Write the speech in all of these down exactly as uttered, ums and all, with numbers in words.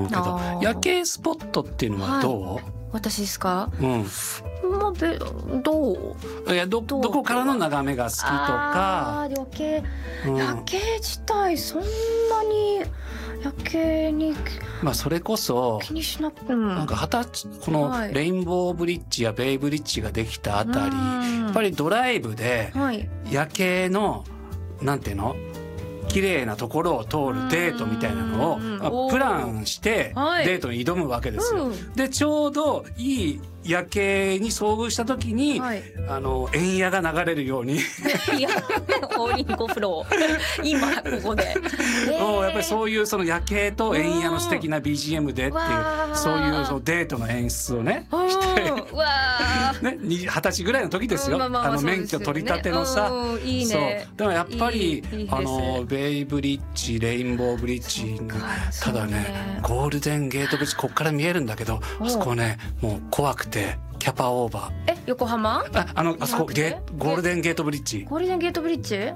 けど、夜景スポットっていうのはどう？はい、 私ですか？ うん。 まあ、べどう？ いや、ど、どこからの眺めが好きとか。 あ夜景、うん、夜景自体そんなに夜景にまあそれこそ気にしなくても、 なんか二十歳このレインボーブリッジやベイブリッジができたあたり、やっぱりドライブで夜景のなんていうの？綺麗なところを通るデートみたいなのをプランしてデートに挑むわけですよ。でちょうどいい夜景に遭遇した時に、はい、あの円夜が流れるようにいやオーリンゴフロー今ここで、 えー、やっぱりそういうその夜景と円夜の素敵な ビージーエム でっていうそういうそのデートの演出をねしてね二十歳ぐらいの時ですよ、まあまあ、あの免許取り立てのさ、 いいね、 そうでもやっぱりいいいいあのベイブリッジレインボーブリッジただねゴールデンゲートブリッジこっから見えるんだけどあそこねもう怖くてキャパオーバー。 え、横浜？ あ、あのあそこゲゴールデンゲートブリッジ。 ゴールデンゲートブリッジ？うん。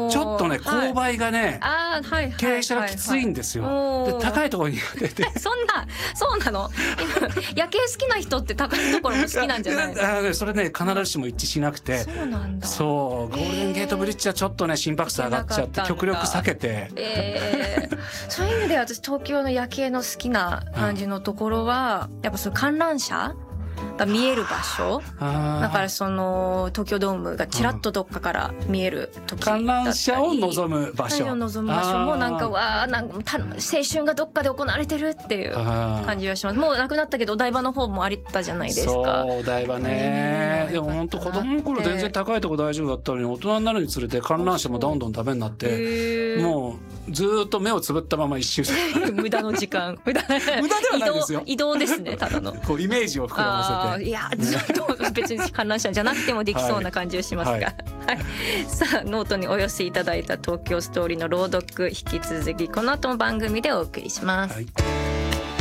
ちょっとね勾配がね、 あ、はい、 傾斜がきついんですよ。で高いところに出て。 そんなそうなの？夜景好きな人って高いところも好きなんじゃない？ あ、それね必ずしも一致しなくて。 そうなんだ。 そうゴールデンゲートブリッジはちょっとね心拍数上がっちゃって極力避けて。 えー、そういう意味で私東京の夜景の好きな感じのところは、やっぱその観覧車が見える場所だから、その東京ドームがちらっとどっかから見える時だったり、 観覧車を望む場所望む場所もなんかわーなんか青春がどっかで行われてるっていう感じがします。もうなくなったけどお台場の方もあったじゃないですか。 そうお台場ね、でも本当子供の頃全然高いとこ大丈夫だったのに大人になるにつれて観覧車もどんどんダメになってもうずっと目をつぶったまま一周無駄の時間無駄無駄ではないですよ。 移動ですねただのこうイメージを膨らませて、 いやずっと別に観覧車じゃなくてもできそうな感じがしますが、はいはい、さあノートにお寄せいただいた東京ストーリーの朗読引き続きこの後も番組でお送りします。はい。